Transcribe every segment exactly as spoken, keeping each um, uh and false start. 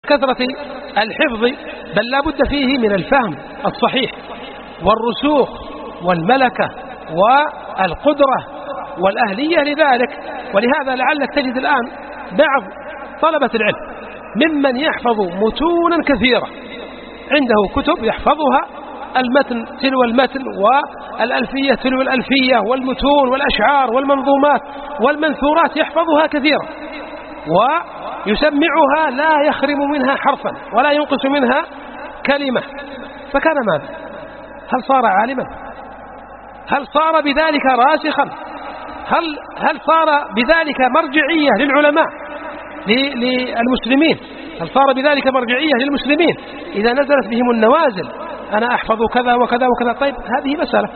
كثرة الحفظ، بل لا بد فيه من الفهم الصحيح والرسوخ والملكة والقدرة والأهلية لذلك. ولهذا لعلك تجد الآن بعض طلبة العلم ممن يحفظ متونا كثيرة، عنده كتب يحفظها المتن تلو المتن والألفية تلو الألفية والمتون والأشعار والمنظومات والمنثورات يحفظها كثيرا، ويسمعها لا يخرم منها حرفا ولا ينقص منها كلمة، فكان ماذا؟ هل صار عالما؟ هل صار بذلك راسخا؟ هل هل صار بذلك مرجعية للعلماء للمسلمين؟ هل صار بذلك مرجعية للمسلمين إذا نزلت بهم النوازل أنا أحفظ كذا وكذا وكذا؟ طيب هذه مسألة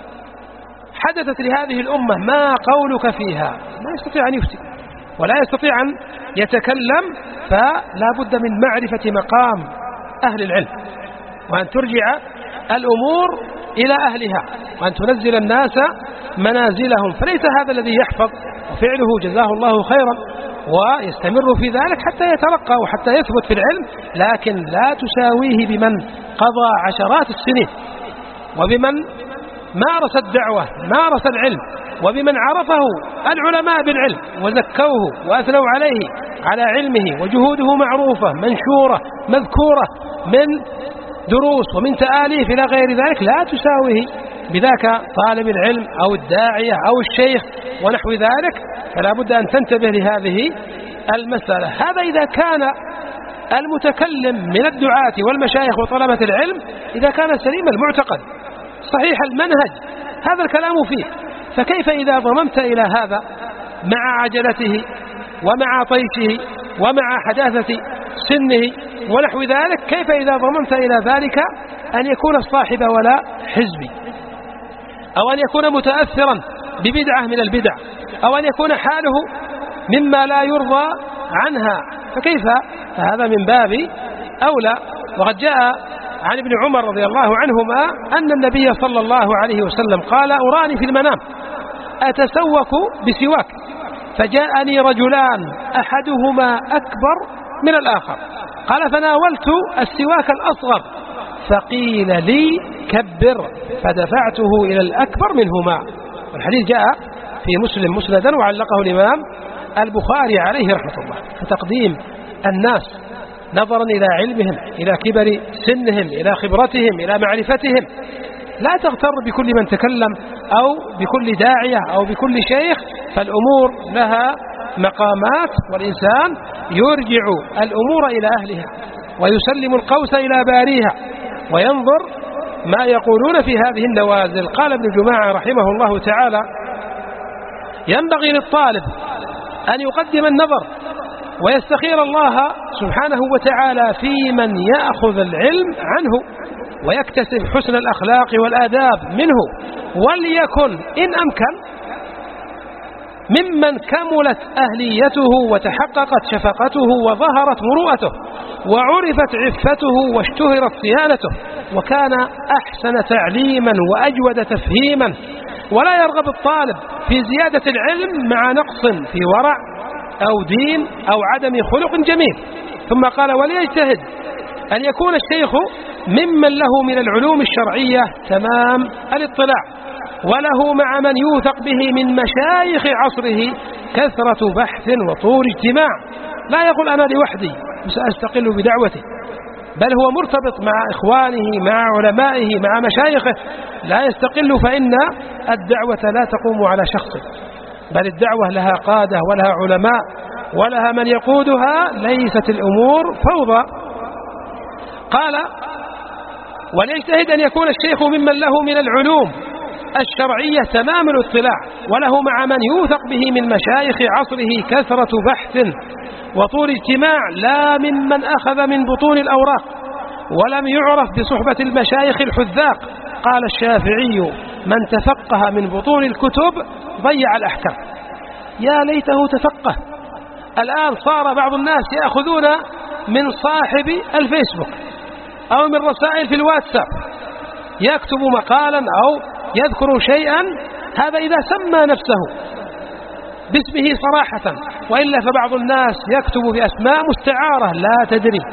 حدثت لهذه الأمة، ما قولك فيها؟ ما يستطيع أن يفتي ولا يستطيع أن يتكلم، فلا بد من معرفة مقام أهل العلم، وأن ترجع الأمور إلى أهلها، وأن تنزل الناس منازلهم. فليس هذا الذي يحفظ وفعله جزاه الله خيرا ويستمر في ذلك حتى يترقى وحتى يثبت في العلم، لكن لا تساويه بمن قضى عشرات السنين، وبمن مارس الدعوة مارس العلم، وبمن عرفه العلماء بالعلم وزكوه وأثنوا عليه على علمه، وجهوده معروفة منشورة مذكورة من دروس ومن تآليف إلى غير ذلك، لا تساويه بذاك طالب العلم أو الداعية أو الشيخ ونحو ذلك. فلا بد أن تنتبه لهذه المسألة. هذا إذا كان المتكلم من الدعاة والمشايخ وطلبة العلم إذا كان سليم المعتقد صحيح المنهج، هذا الكلام فيه. فكيف إذا ضممت إلى هذا مع عجلته ومع طيشه ومع حداثة سنه ونحو ذلك، كيف إذا ضممت إلى ذلك أن يكون الصاحب ولا حزبي، أو أن يكون متأثرا ببدعة من البدع، أو أن يكون حاله مما لا يرضى عنها، فكيف؟ فهذا من باب أولى. وقد جاء عن ابن عمر رضي الله عنهما أن النبي صلى الله عليه وسلم قال: أراني في المنام أتسوك بسواك، فجاءني رجلان أحدهما أكبر من الآخر، قال: فناولت السواك الأصغر فقيل لي كبر، فدفعته إلى الأكبر منهما. والحديث جاء في مسلم مسندا وعلقه الإمام البخاري عليه رحمة الله. فتقديم الناس نظرا إلى علمهم، إلى كبر سنهم، إلى خبرتهم، إلى معرفتهم، لا تغتر بكل من تكلم أو بكل داعية أو بكل شيخ، فالأمور لها مقامات، والإنسان يرجع الأمور إلى أهلها ويسلم القوس إلى باريها وينظر ما يقولون في هذه النوازل. قال ابن جماعة رحمه الله تعالى: ينبغي للطالب أن يقدم النظر ويستخير الله سبحانه وتعالى في من يأخذ العلم عنه ويكتسب حسن الأخلاق والآداب منه، وليكن إن أمكن ممن كملت أهليته وتحققت شفقته وظهرت مروءته وعرفت عفته واشتهرت صيانته، وكان أحسن تعليما وأجود تفهيما. ولا يرغب الطالب في زيادة العلم مع نقص في ورع أو دين أو عدم خلق جميل. ثم قال: وليجتهد أن يكون الشيخ ممن له من العلوم الشرعية تمام الاطلاع، وله مع من يوثق به من مشايخ عصره كثرة بحث وطول اجتماع. لا يقول أنا لوحدي سأستقل بدعوتي، بل هو مرتبط مع إخوانه مع علمائه مع مشايخه، لا يستقل، فإن الدعوة لا تقوم على شخص، بل الدعوة لها قادة ولها علماء ولها من يقودها، ليست الأمور فوضى. قال: وليجتهد أن يكون الشيخ ممن له من العلوم الشرعية تمام الاطلاع، وله مع من يوثق به من مشايخ عصره كثرة بحث وطول اجتماع، لا ممن أخذ من بطون الأوراق ولم يعرف بصحبة المشايخ الحذاق. قال الشافعي: من تفقه من بطون الكتب ضيع الأحكام. يا ليته تفقه. الآن صار بعض الناس يأخذون من صاحب الفيسبوك أو من رسائل في الواتساب، يكتب مقالا أو يذكر شيئا، هذا إذا سمى نفسه باسمه صراحة، وإلا فبعض الناس يكتب بأسماء مستعارة لا تدري